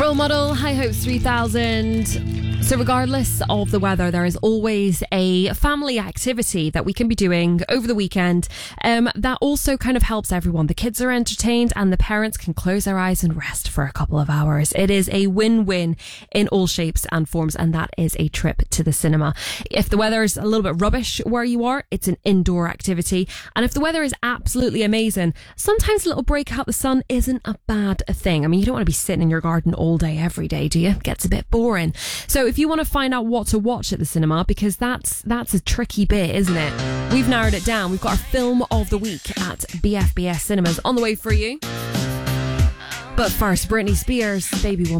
Role Model, High Hopes 3000. So regardless of the weather, there is always a family activity that we can be doing over the weekend that also kind of helps everyone. The kids are entertained and the parents can close their eyes and rest for a couple of hours. It is a win-win in all shapes and forms, and that is a trip to the cinema. If the weather is a little bit rubbish where you are, it's an indoor activity. And if the weather is absolutely amazing, sometimes a little break out the sun isn't a bad thing. I mean, you don't want to be sitting in your garden all day, every day, do you? It gets a bit boring. So if you want to find out what to watch at the cinema, because that's a tricky bit, isn't it? We've narrowed it down. We've got our film of the week at BFBS Cinemas on the way for you. But first, Britney Spears, Baby Woman.